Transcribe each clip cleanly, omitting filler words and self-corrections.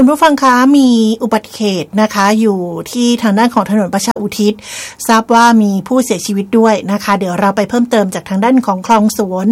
คุณผู้ฟังคะมีอุบัติเหตุนะคะอยู่ที่ทางด้านของถนนประชาอุทิศทราบว่ามีผู้เสียชีวิตด้วยนะคะเดี๋ยวเราไปเพิ่มเติมจากทางด้านของคลองสวน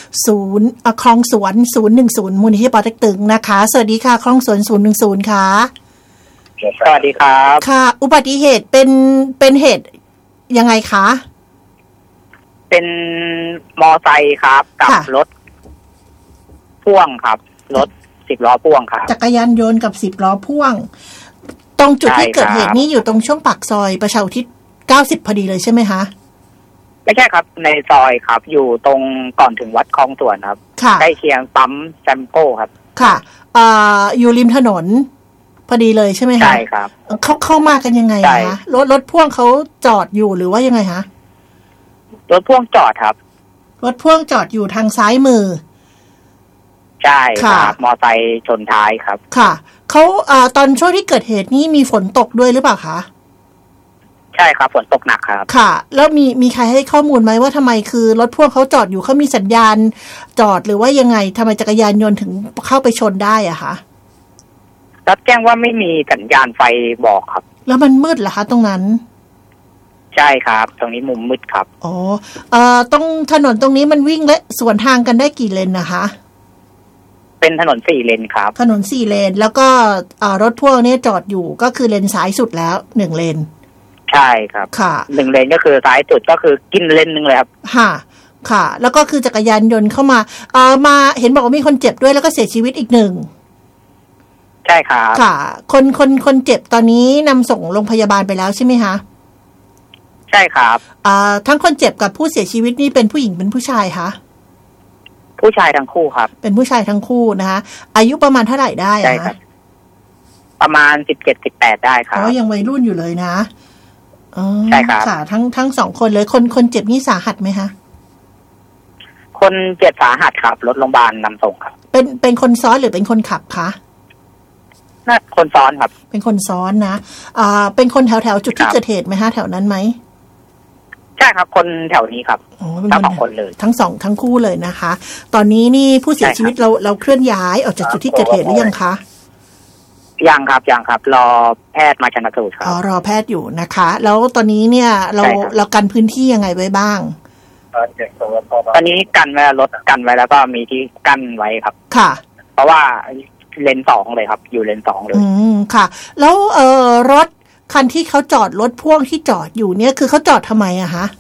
010มูลนิธิปอเต็กตึงนะคะสวัสดีค่ะคลองสวน010ค่ะสวัสดีครับค่ะอุบัติเหตุเป็นเหตุยังไงคะเป็นมอไซค์ครับกับรถพ่วงครับรถ10 ล้อพ่วงครับจักรยานยนต์กับ10 ล้อพ่วงตรงจุดที่เกิดเหตุนี้อยู่ตรงช่วงปากซอยประชาอุทิศ90พอดีเลยใช่ไหมคะไม่ใช่ครับในซอยครับอยู่ตรงก่อนถึงวัดคลองสวนครับใกล้เคียงปั๊มแซมโก้ครับค่ะอยู่ริมถนนพอดีเลยใช่ไหมคะใช่ครับเข้ามากันยังไงคะรถพ่วงเขาจอดอยู่หรือว่ายังไงคะรถพ่วงจอดครับรถพ่วงจอดอยู่ทางซ้ายมือใช่ครับมอไซค์ชนท้ายครับค่ะเขาตอนช่วงที่เกิดเหตุนี้มีฝนตกด้วยหรือเปล่าคะใช่ครับฝนตกหนักครับค่ะแล้วมีใครให้ข้อมูลไหมว่าทำไมคือรถพ่วงเขาจอดอยู่เขามีสัญญาณจอดหรือว่ายังไงทำไมจักรยานยนต์ถึงเข้าไปชนได้อะคะรับแจ้งว่าไม่มีสัญญาณไฟบอกครับแล้วมันมืดเหรอคะตรงนั้นใช่ครับตรงนี้มุมมืดครับอ๋อตรงถนนตรงนี้มันวิ่งและสวนทางกันได้กี่เลนนะคะเป็นถนน4 เลนครับถนน4 เลนแล้วก็รถพ่วงเนี่ยจอดอยู่ก็คือเลนซ้ายสุดแล้ว1 เลนใช่ครับค่ะ 1 เลนก็คือซ้ายสุดก็คือกินเลนนึงเลยครับค่ะแล้วก็คือจักรยานยนต์เข้ามาเห็นบอกว่ามีคนเจ็บด้วยแล้วก็เสียชีวิตอีก1ใช่ครับค่ะคนเจ็บตอนนี้นำส่งโรงพยาบาลไปแล้วใช่ไหมคะใช่ครับทั้งคนเจ็บกับผู้เสียชีวิตนี่เป็นผู้หญิงเป็นผู้ชายคะผู้ชายทั้งคู่ครับเป็นผู้ชายทั้งคู่นะคะอายุประมาณเท่าไหร่ได้ใช่ครับประมาณ17-18ได้ครับยังวัยรุ่นอยู่เลยนะใช่ครับค่ะทั้ง2 คนเลยคนเจ็บนี่สาหัสไหมคะคนเจ็บสาหัสครับรถโรงพยาบาลนำส่งครับเป็นคนซ้อนหรือเป็นคนขับคะน่าคนซ้อนครับเป็นคนซ้อนนะเป็นคนแถวจุดที่เกิดเหตุไหมฮะแถวนั้นไหมใช่ครับคนแถวนี้ครับทั้ง2 คนเลยทั้งคู่เลยนะคะตอนนี้นี่ผู้เสียชีวิตเราเคลื่อนย้ายออกจากจุดที่เกิดเหตุหรือยังคะยังครับรอแพทย์มาชันสูตรครับรอแพทย์อยู่นะคะแล้วตอนนี้เนี่ยเรากันพื้นที่ยังไงไว้บ้างตอนนี้กันไว้รถกันไว้แล้วก็มีที่กั้นไว้ครับค่ะเพราะว่าเลน2เลยครับอยู่เลน2เลยค่ะแล้วรถคันที่เขาจอดรถพ่วงที่จอดอยู่เนี่ยคือเขาจอดทำไมอะคะ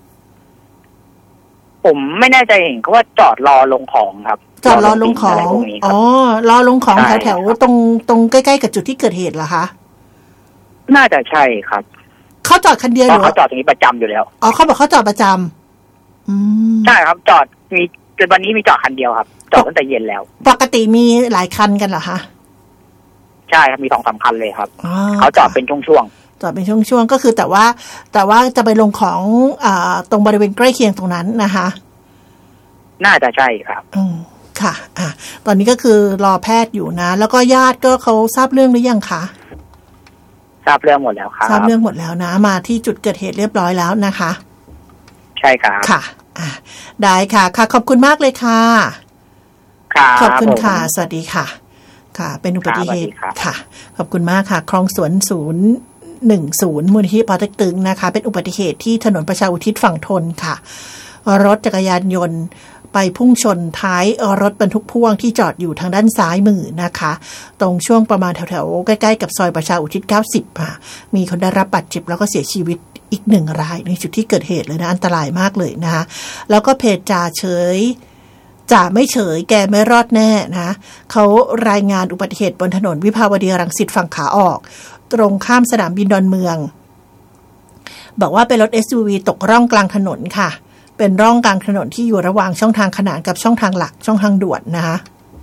ผมไม่แน่ใจเห็นเขาว่าจอดรอลงของครับจอดรอลงของรอลงของแถวตรงใกล้ๆกับจุดที่เกิดเหตุเหรอคะน่าจะใช่ครับเขาจอดคันเดียวหรือเขาจอดตรงนี้ประจำอยู่แล้วเขาบอกเขาจอดประจำใช่ครับจอดมีวันนี้มีจอดคันเดียวครับจอดตั้งแต่เย็นแล้วปกติมีหลายคันกันเหรอคะใช่ครับมี 2-3 คันเลยครับเขาจอดเป็นช่วงจอดเป็นช่วงก็คือแต่ว่าจะไปลงของตรงบริเวณใกล้เคียงตรงนั้นนะคะน่าจะใช่ครับค่ะตอนนี้ก็คือรอแพทย์อยู่นะแล้วก็ญาติก็เขาทราบเรื่องหรือยังคะทราบเรื่องหมดแล้วครับทราบเรื่องหมดแล้วนะมาที่จุดเกิดเหตุเรียบร้อยแล้วนะคะใช่ครับค่ะได้ค่ะขอบคุณมากเลยค่ะขอบคุณค่ะสวัสดีค่ะค่ะเป็นอุบัติเหตุค่ะขอบคุณมากค่ะคลองสวน010มูลนิธิปอเต็กตึงนะคะเป็นอุบัติเหตุที่ถนนประชาอุทิศฝั่งทนค่ะรถจักรยานยนต์ไปพุ่งชนท้ายรถบรรทุกพ่วงที่จอดอยู่ทางด้านซ้ายมือนะคะตรงช่วงประมาณแถวๆใกล้ๆกับซอยประชาอุทิศ90ค่ะมีคนได้รับบาดเจ็บแล้วก็เสียชีวิตอีก1 รายในจุดที่เกิดเหตุเลยนะอันตรายมากเลยนะคะแล้วก็เพจจ่าไม่เฉยแกไม่รอดแน่นะเขารายงานอุบัติเหตุบนถนนวิภาวดีรังสิตฝั่งขาออกตรงข้ามสนามบินดอนเมืองบอกว่าเป็นรถ SUV ตกร่องกลางถนนค่ะเป็นร่องกลางถนนที่อยู่ระหว่างช่องทางขนานกับช่องทางหลักช่องทางด่วนนะคะ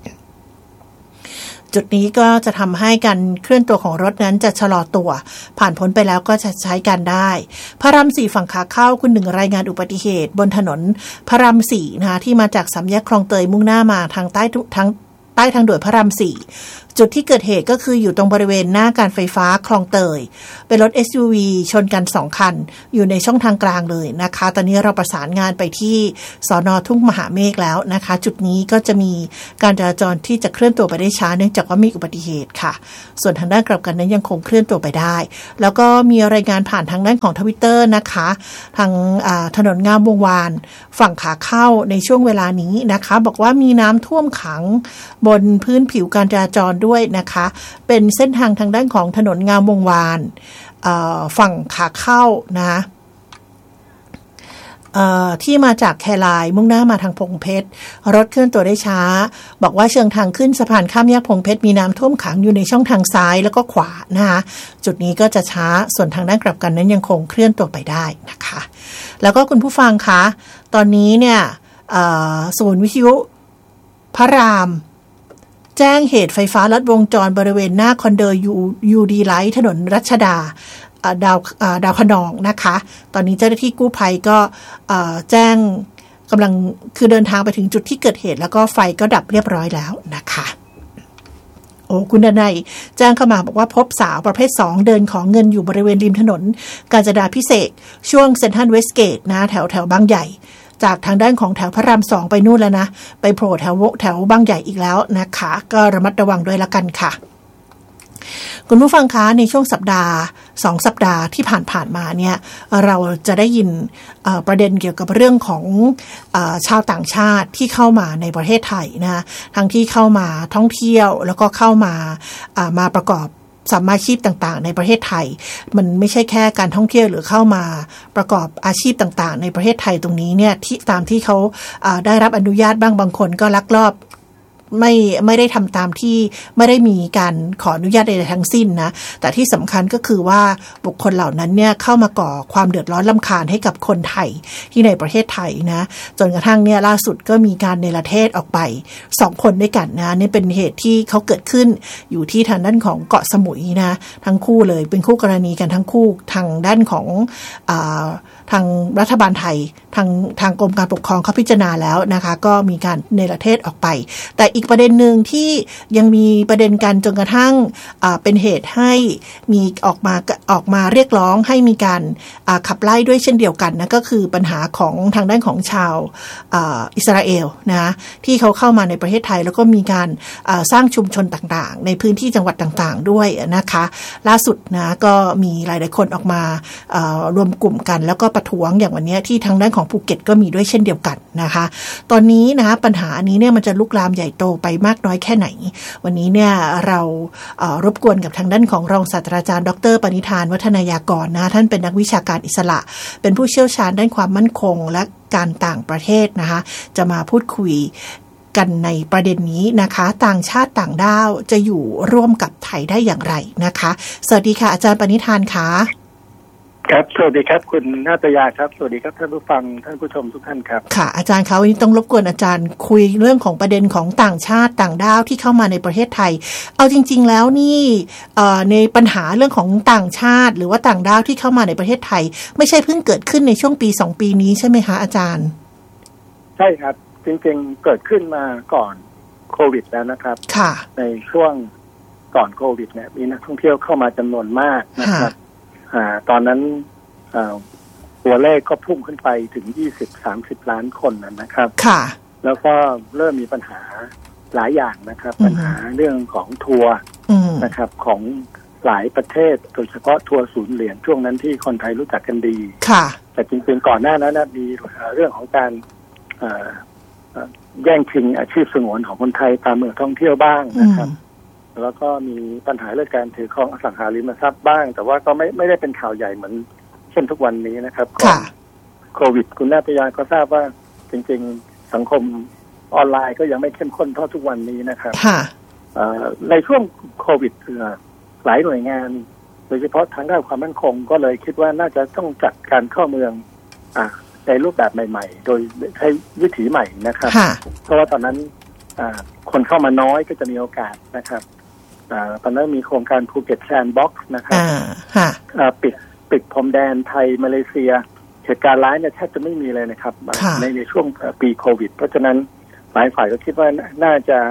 จุดนี้ก็จะทำให้การเคลื่อนตัวของรถนั้นจะชะลอตัวผ่านพ้นไปแล้วก็จะใช้การได้พระราม4ฝั่งขาเข้าคุณ1รายงานอุบัติเหตุบนถนนพระราม4นะคะที่มาจากสามแยกคลองเตยมุ่งหน้ามาทางใต้ทางใต้ทางด่วนพระราม 4จุดที่เกิดเหตุก็คืออยู่ตรงบริเวณหน้าการไฟฟ้าคลองเตยเป็นรถ SUV ชนกัน2คันอยู่ในช่องทางกลางเลยนะคะตอนนี้เราประสานงานไปที่สน.ทุ่งมหาเมฆแล้วนะคะจุดนี้ก็จะมีการจราจรที่จะเคลื่อนตัวไปได้ช้าเนื่องจากว่ามีอุบัติเหตุค่ะส่วนทางด้านกลับกันนั้นยังคงเคลื่อนตัวไปได้แล้วก็มีรายงานผ่านทางด้านของ Twitter นะคะทางถนนงามวงวานฝั่งขาเข้าในช่วงเวลานี้นะคะบอกว่ามีน้ำท่วมขังบนพื้นผิวการจราจรด้วยนะคะเป็นเส้นทางทางด้านของถนนงามวงวานฝั่งขาเข้านะที่มาจากแครายมุ่งหน้ามาทางพงเพชรรถเคลื่อนตัวได้ช้าบอกว่าเชิงทางขึ้นสะพานข้ามแยกพงเพชรมีน้ำท่วมขังอยู่ในช่องทางซ้ายแล้วก็ขวานะคะจุดนี้ก็จะช้าส่วนทางด้านกลับกันนั้นยังคงเคลื่อนตัวไปได้นะคะแล้วก็คุณผู้ฟังคะตอนนี้เนี่ยศูนย์วิทยุพระรามแจ้งเหตุไฟฟ้าลัดวงจรบริเวณหน้าคอนโดยูดีไลท์ถนนรัชดาดาวขนองนะคะตอนนี้เจ้าหน้าที่กู้ภัยก็แจ้งกำลังคือเดินทางไปถึงจุดที่เกิดเหตุแล้วก็ไฟก็ดับเรียบร้อยแล้วนะคะโอ้คุณดนัยแจ้งเข้ามาบอกว่าพบสาวประเภท2เดินของเงินอยู่บริเวณริมถนนกาญจนาภิเษกช่วงเซ็นทรัลเวสต์เกตนะแถวบางใหญ่จากทางด้านของแถวพระราม 2ไปนู่นแล้วนะไปโผล่แถวบางใหญ่อีกแล้วนะคะก็ระมัดระวังด้วยละกันค่ะคุณผู้ฟังคะในช่วงสัปดาห์2สัปดาห์ที่ผ่านมาเนี่ยเราจะได้ยินประเด็นเกี่ยวกับเรื่องของชาวต่างชาติที่เข้ามาในประเทศไทยนะทั้งที่เข้ามาท่องเที่ยวแล้วก็เข้ามาประกอบสัมมาอาชีพต่างๆในประเทศไทยมันไม่ใช่แค่การท่องเที่ยวหรือเข้ามาประกอบอาชีพต่างๆในประเทศไทยตรงนี้เนี่ยที่ตามที่เขาได้รับอนุญาตบ้างบางคนก็ลักลอบไม่ได้ทำตามที่ไม่ได้มีการขออนุญาตใดๆทั้งสิ้นนะแต่ที่สำคัญก็คือว่าบุคคลเหล่านั้นเนี่ยเข้ามาก่อความเดือดร้อนรำคาญให้กับคนไทยที่ในประเทศไทยนะจนกระทั่งเนี่ยล่าสุดก็มีการเนรเทศออกไป2คนด้วยกันนะนี่เป็นเหตุที่เขาเกิดขึ้นอยู่ที่ทางด้านของเกาะสมุยนะทั้งคู่เลยเป็นคู่กรณีกันทั้งคู่ทางด้านของทางรัฐบาลไทยทางกรมการปกครองเขาพิจารณาแล้วนะคะก็มีการเนรเทศออกไปแต่อีกประเด็นหนึ่งที่ยังมีประเด็นกันจนกระทั่งเป็นเหตุให้มีออกมาเรียกร้องให้มีการขับไล่ด้วยเช่นเดียวกันนะก็คือปัญหาของทางด้านของชาวอิสราเอลนะที่เขาเข้ามาในประเทศไทยแล้วก็มีการสร้างชุมชนต่างๆในพื้นที่จังหวัดต่างๆด้วยนะคะล่าสุดนะก็มีหลายๆคนออกมารวมกลุ่มกันแล้วก็ประท้วงอย่างวันนี้ที่ทางด้านของภูเก็ตก็มีด้วยเช่นเดียวกันนะคะตอนนี้นะปัญหานี้เนี่ยมันจะลุกลามใหญ่โตไปมากน้อยแค่ไหนวันนี้เนี่ยเรารบกวนกับทางด้านของรองศาสตราจารย์ดร.ปณิธานวัฒนายากรนะท่านเป็นนักวิชาการอิสระเป็นผู้เชี่ยวชาญด้านความมั่นคงและการต่างประเทศนะคะจะมาพูดคุยกันในประเด็นนี้นะคะต่างชาติต่างด้าวจะอยู่ร่วมกับไทยได้อย่างไรนะคะสวัสดีค่ะอาจารย์ปณิธานค่ะครับสวัสดีครับคุณนาตยาครับสวัสดีครับท่านผู้ฟังท่านผู้ชมทุกท่านครับค่ะอาจารย์คะวันนี้ต้องรบกวนอาจารย์คุยเรื่องของประเด็นของต่างชาติต่างด้าวที่เข้ามาในประเทศไทยเอาจริงๆแล้วนี่ในปัญหาเรื่องของต่างชาติหรือว่าต่างด้าวที่เข้ามาในประเทศไทยไม่ใช่เพิ่งเกิดขึ้นในช่วงปี2ปีนี้ใช่ไหมคะอาจารย์ใช่ครับจริงๆเกิดขึ้นมาก่อนโควิดแล้วนะครับค่ะในช่วงก่อนโควิดเนี่ยมีนักท่องเที่ยวเข้ามาจำนวนมากนะครับตอนนั้นตัวเลขก็พุ่งขึ้นไปถึง 20-30 ล้านคนนะครับค่ะแล้วก็เริ่มมีปัญหาหลายอย่างนะครับปัญหาเรื่องของทัวร์นะครับของหลายประเทศโดยเฉพาะทัวร์ศูนย์เหรียญช่วงนั้นที่คนไทยรู้จักกันดีค่ะแต่จริงๆก่อนหน้านั้นมีเรื่องของการแย่งชิงอาชีพสงวนของคนไทยตามเมืองท่องเที่ยวบ้างนะครับแล้วก็มีปัญหาเรื่องการถือครองอสังหาริมทรัพย์บ้างแต่ว่าก็ไม่ได้เป็นข่าวใหญ่เหมือนเช่นทุกวันนี้นะครับก่อนโควิดคุณนาตยาก็ทราบว่าจริงๆสังคมออนไลน์ก็ยังไม่เข้มข้นเท่าทุกวันนี้นะครับในช่วงโควิดหลายหน่วยงานโดยเฉพาะทางด้านความมั่นคงก็เลยคิดว่าน่าจะต้องจัดการเข้าเมืองในรูปแบบใหม่ๆโดยใช้วิถีใหม่นะครับเพราะว่าตอนนั้นคนเข้ามาน้อยก็จะมีโอกาสนะครับตอนนั้นมีโครงการภูเก็ตแซนด์บ็อกซ์นะครับปิดพรมแดนไทยมาเลเซียเหตุการณ์ร้ายเนี่ยแทบจะไม่มีเลยนะครับในช่วงปีโควิดเพราะฉะนั้นหลายฝ่ายก็คิดว่าน่าจะ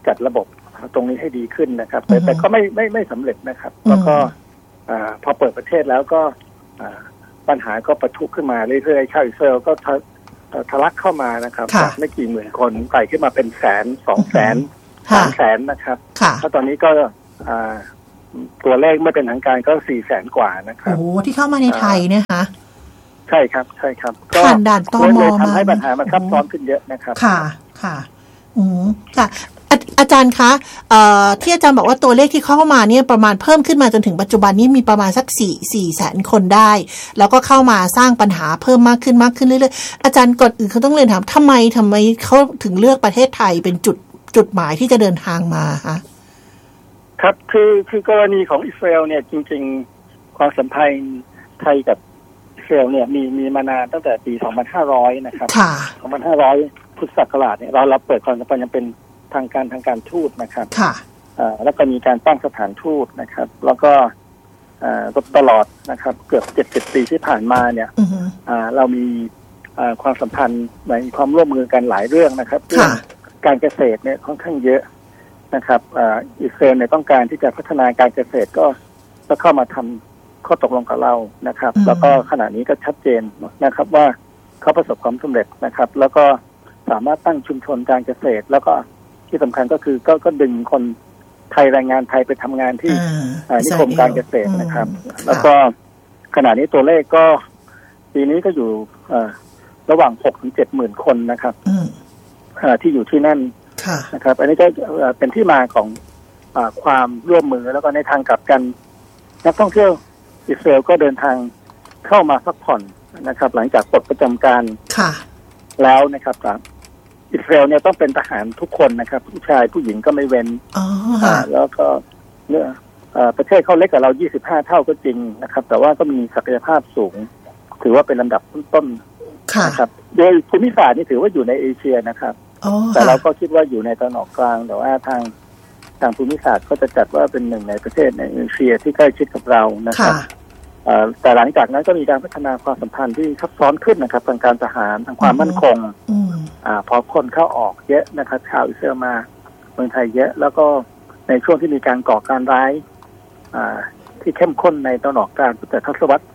จัดระบบตรงนี้ให้ดีขึ้นนะครับแต่ก็ไม่สำเร็จนะครับแล้วก็พอเปิดประเทศแล้วก็ปัญหาก็ประทุขึ้นมาเรื่อยๆชาวอิสราเอลก็ทะลักเข้ามานะครับจากไม่กี่หมื่นคนไต่ขึ้นมาเป็นแสน200,000 300,000นะครับแล้วตอนนี้ก็ตัวเลขไม่เป็นทางการก็400,000 กว่านะครับโอ้ที่เข้ามาในไทยเนี่ยคะใช่ครับก็ผ่านด่านตม. ทำให้ปัญหามันซับซ้อนขึ้นเยอะนะครับค่ะค่ะอาจารย์คะที่อาจารย์บอกว่าตัวเลขที่เข้ามาเนี่ยประมาณเพิ่มขึ้นมาจนถึงปัจจุบันนี้มีประมาณสัก4 แสนคนได้แล้วก็เข้ามาสร้างปัญหาเพิ่มมากขึ้นเรื่อยๆอาจารย์ก่อนอื่นเขาต้องเรียนถามทำไมเขาถึงเลือกประเทศไทยเป็นจุดหมายที่จะเดินทางมาคะครับคือกรณีของอิสราเอลเนี่ยจริงๆความสัมพันธ์ไทยกับอิสราเอลเนี่ยมีมานานตั้งแต่ปี 2500 นะครับ 2500 พุทธศักราชเนี่ยเราเปิดความสัมพันธ์ยังเป็นทางการทูตนะครับแล้วก็มีการตั้งสถานทูตนะครับแล้วก็ตลอดนะครับเกือบ70 ปีที่ผ่านมาเนี่ยเรามีความสัมพันธ์มีความร่วมมือกันหลายเรื่องนะครับเรื่องการเกษตรเนี่ยค่อนข้างเยอะนะครับอิสราเอลเนี่ยต้องการที่จะพัฒนาการเกษตรก็เข้ามาทำข้อตกลงกับเรานะครับแล้วก็ขณะนี้ก็ชัดเจนนะครับว่าเขาประสบความสำเร็จนะครับแล้วก็สามารถตั้งชุมชนการเกษตรแล้วก็ที่สำคัญก็คือก็ดึงคนไทยแรงงานไทยไปทำงานที่นิคมการเกษตรนะครับแล้วก็ขณะนี้ตัวเลขก็ปีนี้ก็อยู่ระหว่าง 6-7 หมื่นคนนะครับที่อยู่ที่นั่นนะครับอันนี้ก็เป็นที่มาของความร่วมมือแล้วก็ในทางกลับกันนักท่องเที่ยวอิสราเอลก็เดินทางเข้ามาพักผ่อนนะครับหลังจากปลดประจำการแล้วนะครับอิสราเอลเนี่ยต้องเป็นทหารทุกคนนะครับผู้ชายผู้หญิงก็ไม่เว้นแล้วก็ประเทศเขาเล็กกว่าเรา25 เท่าก็จริงนะครับแต่ว่าก็มีศักยภาพสูงถือว่าเป็นลำดับต้นๆนะครับโดยภูมิศาสตร์นี่ถือว่าอยู่ในเอเชียนะครับแต่เราก็คิดว่าอยู่ในตะวันออกกลางแต่ว่าทางภูมิศาสตร์ก็จะจัดว่าเป็นหนึ่งในประเทศในเอเชียที่ใกล้ชิดกับเรานะครับแต่หลังจากนั้นก็มีการพัฒนาความสัมพันธ์ที่ซับซ้อนขึ้นนะครับทางการทหารทางความมั่นคงพอคนเข้าออกเยอะนะครับชาวอิสราเอลมาเมืองไทยเยอะแล้วก็ในช่วงที่มีการก่อการร้ายที่เข้มข้นในตะวันออกกลางตั้งแต่ทศวรรษ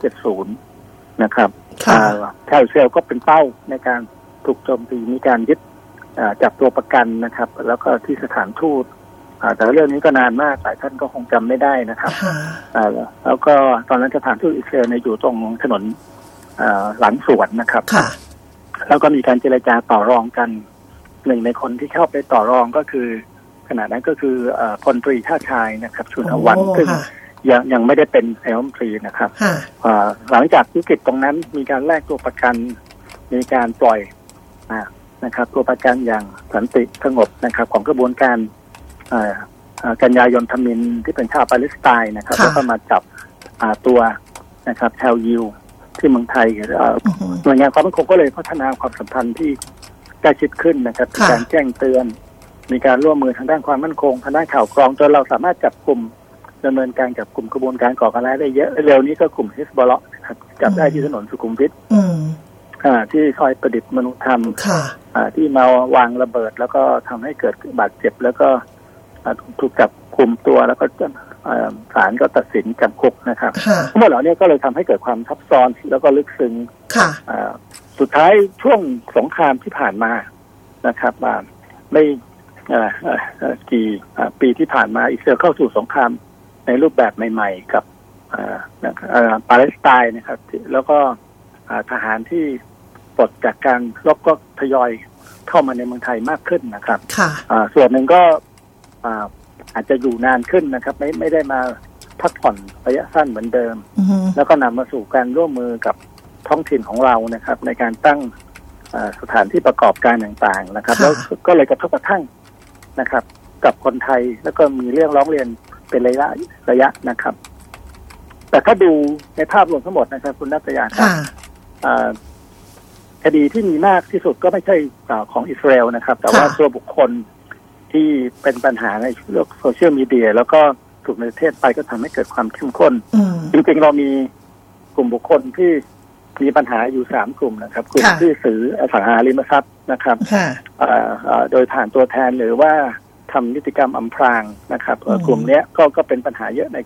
1970 นะครับชาวอิสราเอลก็เป็นเป้าในการถูกโจมตีมีการยึดจับตัวประกันนะครับแล้วก็ที่สถานทูตแต่เรื่องนี้ก็นานมากหลายท่านก็คงจำไม่ได้นะครับแล้วก็ตอนนั้นสถานทูตอิสราเอลอยู่ตรงถนนหลังสวนนะครับแล้วก็มีการเจรจาต่อรองกันหนึ่งในคนที่เข้าไปต่อรองก็คือขณะนั้นก็คือพลตรีชาติชายนะครับชุนหวันซึ่งยังไม่ได้เป็นนายกรัฐมนตรีนะครับหลังจากวิกฤตตรงนั้นมีการแลกตัวประกันมีการปล่อยนะครับตัวประกันอย่างสันติสงบนะครับของกระบวนการกันยายนทมินที่เป็นชาวปาเลสไตน์นะครับแล้วก็มาจับตัวนะครับชาวยิวที่เมืองไทยหน่วยงานความมั่นคงก็เลยพัฒนาความสัมพันธ์ที่ใกล้ชิดขึ้นนะครับมีการแจ้งเตือนมีการร่วมมือทางด้านความมั่นคงทางด้านข่าวกรองจนเราสามารถจับกลุ่มดำเนินการกับกลุ่มกระบวนการก่อการร้ายได้เยอะเร็วนี้ก็กลุ่มฮิสบอลเลาะนะครับจับได้ที่ถนนสุขุมวิทที่คอยประดิษฐ์มนุษยธรรมที่มาวางระเบิดแล้วก็ทำให้เกิดบาดเจ็บแล้วก็ถูกจับคุมตัวแล้วก็ศาลก็ตัดสินจำคุกนะครับทั้งหมดเหล่านี้ก็เลยทำให้เกิดความซับซ้อนแล้วก็ลึกซึ้งสุดท้ายช่วงสงครามที่ผ่านมานะครับไม่กี่ปีที่ผ่านมาอิสราเอลเข้าสู่สงครามในรูปแบบใหม่ๆกับปาเลสไตน์นะครับแล้วก็ทหารที่ปลดจากการรบก็ทยอยเข้ามาในเมืองไทยมากขึ้นนะครับส่วนหนึ่งก็อาจจะอยู่นานขึ้นนะครับไม่ได้มาพักผ่อนระยะสั้นเหมือนเดิมแล้วก็นำมาสู่การร่วมมือกับท้องถิ่นของเรานะครับในการตั้งสถานที่ประกอบการต่างๆนะครับแล้วก็เลยกระทบกระทั่งนะครับกับคนไทยแล้วก็มีเรื่องร้องเรียนเป็นระยะนะครับแต่ถ้าดูในภาพรวมทั้งหมดนะครับคุณนัทยาครับคดีที่มีมากที่สุดก็ไม่ใช่ของอิสราเอลนะครับแต่ว่าตัวบุคคลที่เป็นปัญหาในโลกโซเชียลมีเดียแล้วก็ถูกในประเทศไปก็ทำให้เกิดความเข้มข้นจริงๆเรามีกลุ่มบุคคลที่มีปัญหาอยู่3กลุ่มนะครับกลุ่มที่ซื้ออสังหาริมทรัพย์นะครับโดยผ่านตัวแทนหรือว่าทำนิติกรรมอำพรางนะครับกลุ่มนี้ก็เป็นปัญหาเยอะใน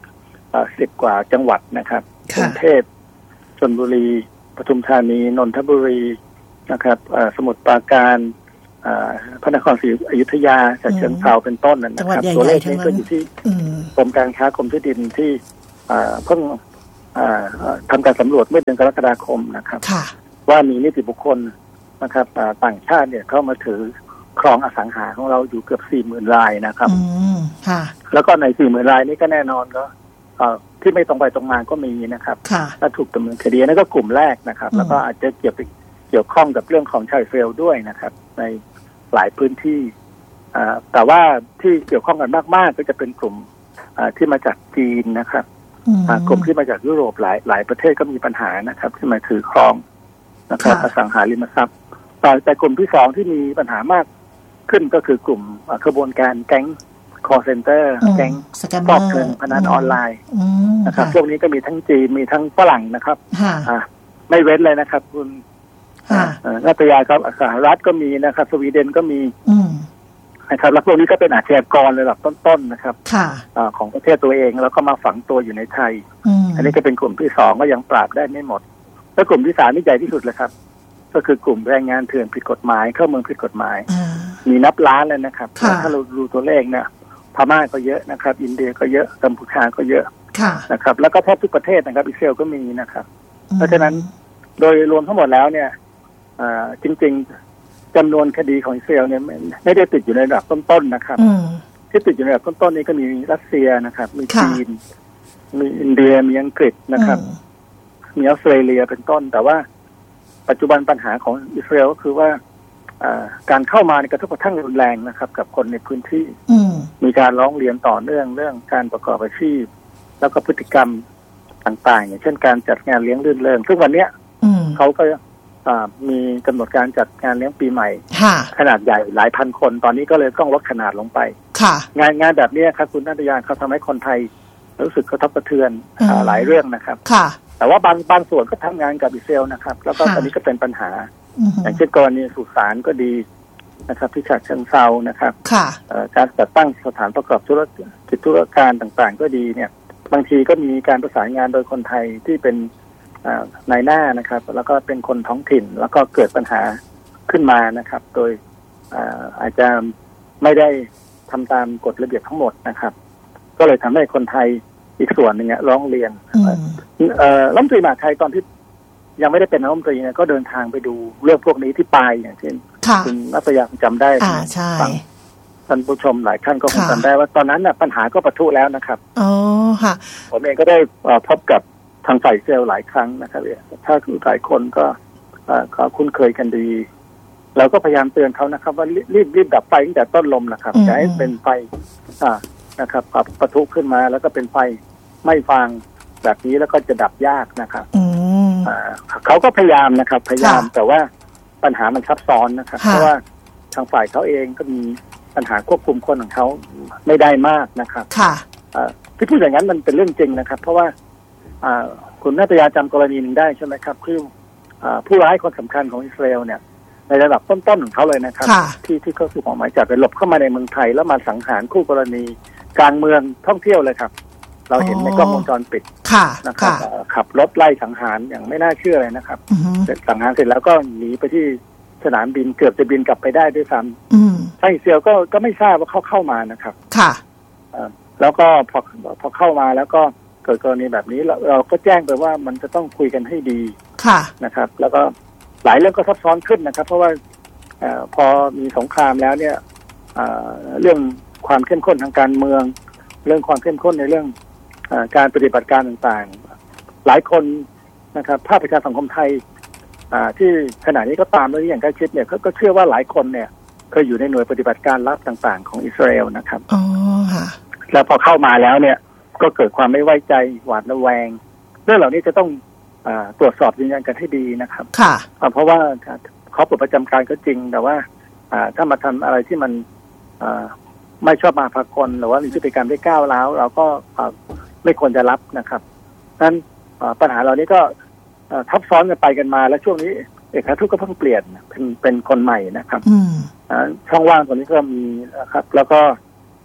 10 กว่าจังหวัดนะครับกรุงเทพชลบุรีปทุมธานีนนทบุรีนะครับสมุทรปราการพระนครศรีอยุธยาฉะเชิงเทราเป็นต้นนะครับตัวเลขนี้ก็อยู่ที่กรมการค้ากรมที่ดินที่เพิ่งทำการสำรวจเมื่อเดือนกรกฎาคมนะครับว่ามีนิติบุคคลนะครับต่างชาติเนี่ยเข้ามาถือครองอสังหาของเราอยู่เกือบ 40,000 รายนะครับแล้วก็ใน 40,000 รายนี้ก็แน่นอนก็ที่ไม่ตรงไปตรงมาก็มีนะครับถ้าถูกดำเนินคดีนั่นก็กลุ่มแรกนะครับแล้วก็อาจจะเกี่ยวข้องกับเรื่องของชายเฟลด้วยนะครับในหลายพื้นที่แต่ว่าที่เกี่ยวข้องกันมากๆก็จะเป็นกลุ่มที่มาจากจีนนะครับกลุ่มที่มาจากยุโรปหลายประเทศก็มีปัญหานะครับที่มาถือครองนะครับอสังหาริมทรัพย์แต่กลุ่มที่สองที่มีปัญหามากขึ้นก็คือกลุ่มขบวนการแก๊งcall center แก๊งฟอกเงินพนันออนไลน์นะครับพวกนี้ก็มีทั้งจีนมีทั้งฝรั่งนะครับไม่เว้นเลยนะครับคุณนัตยาครับสหรัฐก็มีนะครับสวีเดนก็มีนะครับแล้วพวกนี้ก็เป็นอาชญากรระดับต้นๆนะครับของประเทศตัวเองแล้วก็มาฝังตัวอยู่ในไทยอันนี้ก็เป็นกลุ่มที่สองก็ยังปราบได้ไม่หมดแล้วกลุ่มที่สามนี่ใหญ่ที่สุดเลยครับก็คือกลุ่มแรงงานเถื่อนผิดกฎหมายเข้าเมืองผิดกฎหมายมีนับล้านเลยนะครับถ้าเราดูตัวเลขเนี่ยพม่าก็เยอะนะครับอินเดียก็เยอะกัมพูชาก็เยอะนะครับแล้วก็แทบทุกประเทศนะครับอิสราเอลก็มีนะครับเพราะฉะนั้นโดยรวมทั้งหมดแล้วเนี่ยจริงๆจำนวนคดีของอิสราเอลเนี่ยไม่ได้ติดอยู่ในระดับต้นๆนะครับที่ติดอยู่ในระดับต้นๆนี้ก็มีรัสเซียนะครับมีจีนมีอินเดียมีอังกฤษนะครับมีออสเตรเลียเป็นต้นแต่ว่าปัจจุบันปัญหาของอิสราเอลก็คือว่าการเข้ามาในกระทบกระทั่งรุนแรงนะครับกับคนในพื้นที่มีการร้องเรียนต่อเนื่องเรื่องการประกอบอาชีพแล้วก็พฤติกรรมต่างๆอย่างเช่นการจัดงานเลี้ยงรื่นเริงซึ่งวันนี้เขาก็มีกำหนดการจัดงานเลี้ยงปีใหม่ขนาดใหญ่หลายพันคนตอนนี้ก็เลยต้องลดขนาดลงไปงานแบบนี้ครับคุณนัทยาเขาทำให้คนไทยรู้สึกกระทบกระเทือนหลายเรื่องนะครับแต่ว่าบางส่วนก็ทำงานกับอิสราเอลนะครับแล้วก็ตอนนี้ก็เป็นปัญหาอย่างเช่นกรณีสุสานก็ดีนะครับที่ฉะเชิงเทรานะครับการจัดตั้งสถานประกอบธุรกิจธุรการต่างๆก็ดีเนี่ยบางทีก็มีการประสานงานโดยคนไทยที่เป็นนายหน้านะครับแล้วก็เป็นคนท้องถิ่นแล้วก็เกิดปัญหาขึ้นมานะครับโดยอาจจะไม่ได้ทำตามกฎระเบียบทั้งหมดนะครับก็เลยทำให้คนไทยอีกส่วนหนึ่งร้องเรียนรัฐมนตรีมหาดไทยตอนที่ยังไม่ได้เป็นรัฐมนตรีเนี่ยก็เดินทางไปดูเรื่องพวกนี้ที่ปลายอย่างเช่นคุณนัทยาจำได้ใช่ท่านผู้ชมหลายท่านก็คงจำได้ว่าตอนนั้นน่ะปัญหาก็ปะทุแล้วนะครับค่ะผมเองก็ได้พบกับทางฝ่ายเซลล์หลายครั้งนะครับถ้าหลายคนก็คุ้นเคยกันดีเราก็พยายามเตือนเขานะครับว่ารีบดับไฟตั้งแต่ต้นลมนะครับอย่าให้เป็นไฟนะครับปะทุขึ้นมาแล้วก็เป็นไฟไม่ฟางแบบนี้แล้วก็จะดับยากนะครับเขาก็พยายามนะครับแต่ว่าปัญหามันซับซ้อนนะครับเพราะว่าทางฝ่ายเขาเองก็มีปัญหาควบคุมคนของเขาไม่ได้มากนะครับที่พูดอย่างนั้นมันเป็นเรื่องจริงนะครับเพราะว่าคุณนัทยาจำกรณีหนึ่งได้ใช่ไหมครับคือผู้ร้ายคนสำคัญของอิสราเอลเนี่ยในระดับต้นๆของเขาเลยนะครับที่เขาถูกออกหมายจับไปหลบเข้ามาในเมืองไทยแล้วมาสังหารคู่กรณีกลางเมืองท่องเที่ยวเลยครับเราเห็นในกล้องวงจรปิดนะครับขับรถไล่สังหารอย่างไม่น่าเชื่อเลยนะครับสังหารเสร็จแล้วก็หนีไปที่สนามบินเกือบจะบินกลับไปได้ด้วยซ้ำทางอิสราเอลก็ไม่ทราบว่าเขาเข้ามานะครับแล้วก็พอเข้ามาแล้วก็เกิดกรณีแบบนี้เราก็แจ้งไปว่ามันจะต้องคุยกันให้ดีนะครับแล้วก็หลายเรื่องก็ซับซ้อนขึ้นนะครับเพราะว่าพอมีสงครามแล้วเนี่ยเรื่องความเข้มข้นทางการเมืองเรื่องความเข้มข้นในเรื่องการปฏิบัติการต่างๆหลายคนนะครับภาคประชาสังคมไทยที่ขณะนี้ก็ตามเรื่องนี้อย่างใกล้ชิดเนี่ยก็เชื่อว่าหลายคนเนี่ยเคยอยู่ในหน่วยปฏิบัติการลับต่างๆของอิสราเอลนะครับแล้วพอเข้ามาแล้วเนี่ยก็เกิดความไม่ไว้ใจหวาดระแวงเรื่องเหล่านี้จะต้องตรวจสอบยืนยันกันให้ดีนะครับเพราะว่าเขาปลดประจำการก็จริงแต่ว่าถ้ามาทำอะไรที่มันไม่ชอบมาพากลหรือว่ามีพฤติกรรมที่ก้าวร้าวเราก็ไม่ควรจะรับนะครับนั้นปัญหาเหล่านี้ก็ทับซ้อนกันไปกันมาแล้วช่วงนี้เอกอัครราชทูตก็เพิ่งเปลี่ยนเป็นคนใหม่นะครับช่องว่างตรงนี้ก็มีนะครับแล้วก็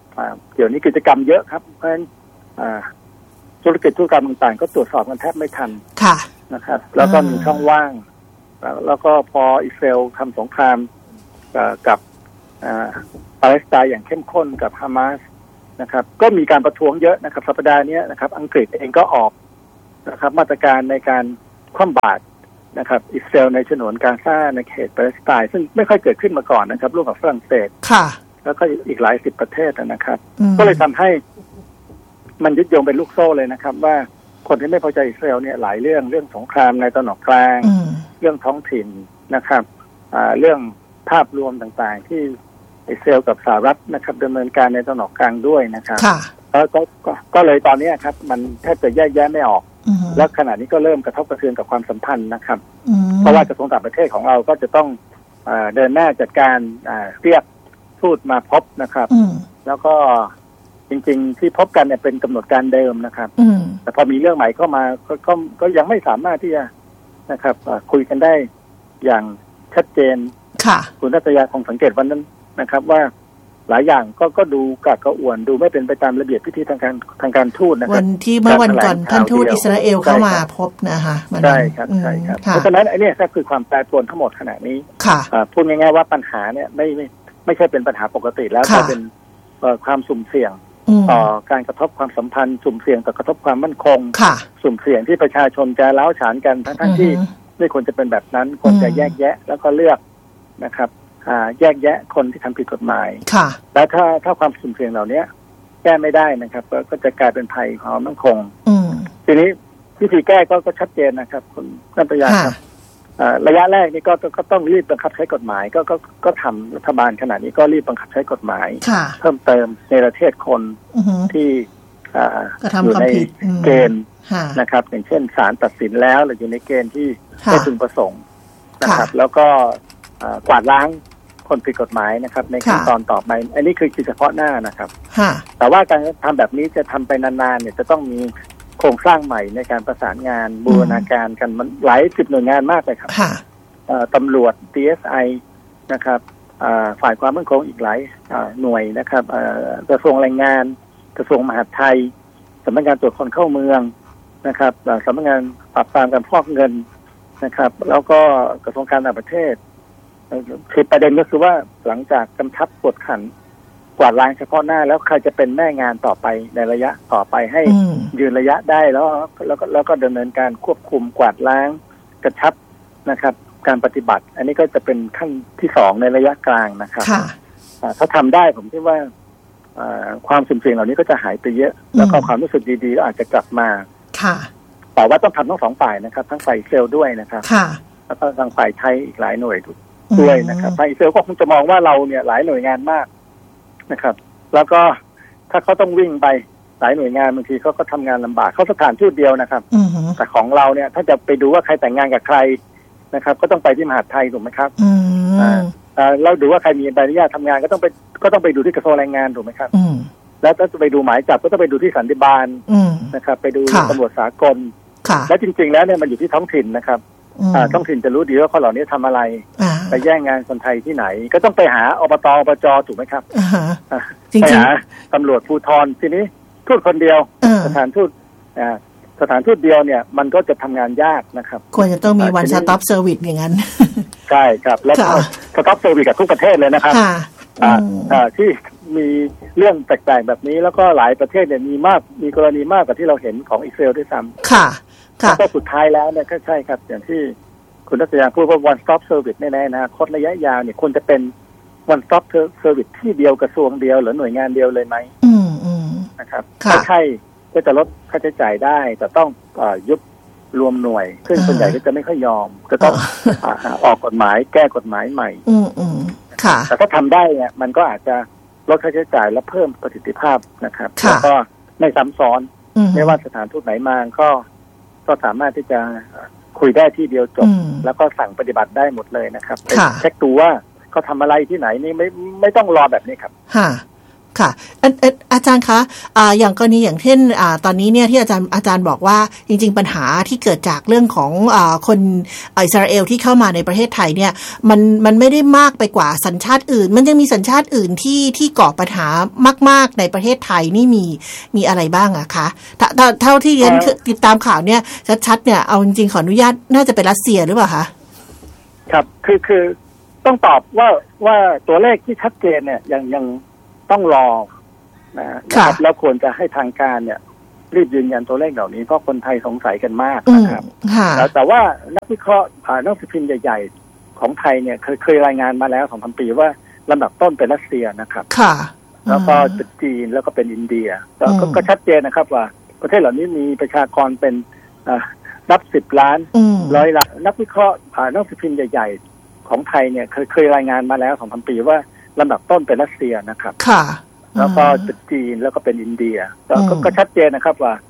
เดี๋ยวนี้กิจกรรมเยอะครับเพราะฉะนั้นธุรกิจธุรกรรมต่างๆก็ตรวจสอบกันแทบไม่ทันนะครับแล้วก็มีช่องว่างแล้วก็พออิสราเอลทำสงครามกับปาเลสไตน์อย่างเข้มข้นกับฮามาสนะครับก็มีการประท้วงเยอะนะครับสัปดาห์นี้นะครับอังกฤษเองก็ออกนะครับมาตรการในการคว่ำบาตรนะครับอิสราเอลในฉนวนกาซาในเขตปาเลสไตน์ซึ่งไม่ค่อยเกิดขึ้นมาก่อนนะครับร่วมกับฝรั่งเศสแล้วก็อีกหลายสิบประเทศนะครับก็เลยทำให้มันยึดโยงเป็นลูกโซ่เลยนะครับว่าคนที่ไม่พอใจอิสราเอลเนี่ยหลายเรื่องสงครามในตะวันออกกลางเรื่องท้องถิ่นนะครับเรื่องภาพรวมต่างๆที่อิสราเอลกับสหรัฐนะครับดำเนินการในตะวันออกกลางด้วยนะครับก็เลยตอนนี้ครับมันแทบจะแยกแยะไม่ออกแล้วขณะนี้ก็เริ่มกระทบกระเทือนกับความสัมพันธ์นะครับเพราะว่ากระทรวงต่างประเทศของเราก็จะต้องเดินหน้าจัดการเรียกทูตมาพบนะครับแล้วก็จริงๆที่พบกันเนี่ยเป็นกำหนดการเดิมนะครับแต่พอมีเรื่องใหม่เข้ามาก็ยังไม่สามารถที่จะนะครับคุยกันได้อย่างชัดเจนคุณนัทยาคงสังเกตวันนั้นนะครับว่าหลายอย่างก็ดูกระอ่วนดูไม่เป็นไปตามระเบียบพิธีทางการทูตนะครับวันที่เมื่อวันก่อนท่านทูตอิสราเอลเข้ามาพบนะคะใช่ครับเพราะฉะนั้นไอ้นี่ก็คือความแปรปรวนทั้งหมดขณะนี้พูดง่ายๆว่าปัญหาเนี่ยไม่ใช่เป็นปัญหาปกติแล้วแต่เป็นความสุ่มเสี่ยงต่อการกระทบความสัมพันธ์สุ่มเสี่ยงต่อกระทบความมั่นคงสุ่มเสี่ยงที่ประชาชนจะล้าวฉานกันทั้งที่ไม่ควรจะเป็นแบบนั้นควรจะแยกแยะแล้วก็เลือกนะครับแยกแยะคนที่ทำผิดกฎหมายแล้วถ้าความสุ่มเสี่ยงเหล่านี้แก้ไม่ได้นะครับก็จะกลายเป็นภัยความมั่นคงทีนี้วิธีแก้ก็ชัดเจนนะครับคุณนันทยาครับระยะแรกนี่ก็ต้องรีบบังคับใช้กฎหมายก็ทำรัฐบาลขณะนี้ก็รีบบังคับใช้กฎหมายเพิ่มเติมในประเทศคนที่อยู่ในเกณฑ์นะครับอย่างเช่นศาลตัดสินแล้วหรืออยู่ในเกณฑ์ที่ไม่พึงประสงค์นะครับแล้วก็กวาดล้างคนผิดกฎหมายนะครับในขั้นตอนต่อไปอันนี้คือเฉพาะหน้านะครับแต่ว่าการทำแบบนี้จะทำไปนานๆเนี่ยจะต้องมีโครงสร้างใหม่ในการประสานงานบูรณาการกันมันหลายสิบหน่วยงานมากเลยครับตำรวจ DSI นะครับฝ่ายความมั่นคงอีกหลายหน่วยนะครับกระทรวงแรงงานกระทรวงมหาดไทยสำนักงานตรวจคนเข้าเมืองนะครับสำนักงานปราบปรามการฟอกเงินนะครับแล้วก็กระทรวงการต่างประเทศคือประเด็นก็คือว่าหลังจากกำชับกวดขันกวาดล้างเฉพาะหน้าแล้วใครจะเป็นแม่งานต่อไปในระยะต่อไปให้ยืนระยะได้แล้วก็ดำเนินการควบคุมกวาดล้างกระชับนะครับการปฏิบัติอันนี้ก็จะเป็นขั้นที่2ในระยะกลางนะครับถ้าทำได้ผมคิดว่าความสุ่มเสี่ยงเหล่านี้ก็จะหายไปเยอะแล้วก็ความรู้สึกดีๆก็อาจจะกลับมาแต่ว่าต้องทำทั้ง2ฝ่ายนะครับทั้งฝ่ายอิสราเอลด้วยนะครับแล้วก็ทางฝ่ายไทยอีกหลายหน่วยด้วยนะครับฝ่ายอิสราเอลก็คงจะมองว่าเราเนี่ยหลายหน่วยงานมากนะครับแล้วก็ถ้าเขาต้องวิ่งไปหลายหน่วยงานบางทีเขาก็ทำงานลำบากเขาสถานทูตเดียวนะครับแต่ของเราเนี่ยถ้าจะไปดูว่าใครแต่งงานกับใครนะครับก็ต้องไปที่มหาดไทยถูกไหมครับเราดูว่าใครมีใบอนุญาตทำงานก็ต้องไปดูที่กระทรวงแรงงานถูกไหมครับแล้วถ้าจะไปดูหมายจับก็ต้องไปดูที่สันติบาลนะครับไปดูตำรวจสากลและจริงๆแล้วเนี่ยมันอยู่ที่ท้องถิ่นนะครับท้องถิ่นจะรู้ดีว่าคนเหล่านี้ทำอะไรไปแย่งงานคนไทยที่ไหนก็ต้องไปหาอบต.อบจ.ถูกไหมครับไปหาตำรวจภูธรทีนี้ทูตคนเดียวสถานทูตเดียวเนี่ยมันก็จะทำงานยากนะครับควรจะต้องมีวันสต็อปเซอร์วิสอย่างนั้นใช่ครับแล้วก็สต็อปเซอร์วิสกับทุกประเทศเลยนะครับที่มีเรื่องแปลกๆแบบนี้แล้วก็หลายประเทศเนี่ยมีกรณีมากกว่าที่เราเห็นของอิสราเอลด้วยซ้ำแล้วก็สุดท้ายแล้วเนี่ยก็ใช่ครับอย่างที่คุณนัทยาพูดว่า one stop service ในอนาคตระยะยาวเนี่ยควรจะเป็น one stop service ที่เดียวกระทรวงเดียวหรือหน่วยงานเดียวเลยไหมนะครับถ้าใช่ก็จะลดค่าใช้จ่ายได้แต่ต้องยุบรวมหน่วยซึ่งส่วนใหญ่ก็จะไม่ค่อยยอมจะต้องออกกฎหมายแก้กฎหมายใหม่แต่ถ้าทำได้เนี่ยมันก็อาจจะลดค่าใช้จ่ายและเพิ่มประสิทธิภาพนะครับแล้วก็ไม่ซ้ำซ้อนไม่ว่าสถานทูตไหนมาก็สามารถที่จะคุยได้ที่เดียวจบแล้วก็สั่งปฏิบัติได้หมดเลยนะครับเช็คดูว่าเขาทำอะไรที่ไหนนี่ไม่ต้องรอแบบนี้ครับค่ะอาจารย์คะอย่างกรณีอย่างเช่นตอนนี้เนี่ยที่อาจารย์บอกว่าจริงๆปัญหาที่เกิดจากเรื่องของคนอิสราเอลที่เข้ามาในประเทศไทยเนี่ยมันไม่ได้มากไปกว่าสัญชาติอื่นมันยังมีสัญชาติอื่นที่ก่อปัญหามากๆในประเทศไทยนี่มีอะไรบ้างอะคะเท่าที่เรียนติดตามข่าวเนี่ยชัดๆเนี่ยเอาจริงๆขออนุญาตน่าจะเป็นรัสเซียหรือเปล่าคะครับคือต้องตอบว่าตัวเลขที่ชัดเจนเนี่ยยังต้องรอนะครับแล้วควรจะให้ทางการเนี่ยรีบยืนยันตัวเลขเหล่านี้เพราะคนไทยสงสัยกันมากนะครับแต่ว่านักวิเคราะห์นักพิมพ์ใหญ่ๆของไทยเนี่ยเคยรายงานมาแล้ว2-3 ปีว่าลำดับต้นเป็นรัสเซียนะครับแล้วก็เป็นจีนแล้วก็เป็นอินเดียก็ชัดเจนนะครับว่าประเทศเหล่านี้มีประชากรเป็นนับ10 ล้าน100 ล้านนักวิเคราะห์นักพิมพ์ใหญ่ๆของไทยเนี่ยเคยรายงานมาแล้ว2-3 ปีว่าลำดับต้นเป็นรัสเซียนะครับแล้วก็เป็นจีนแล้วก็เป็นอินเดียก็ชัดเจนนะครับว่า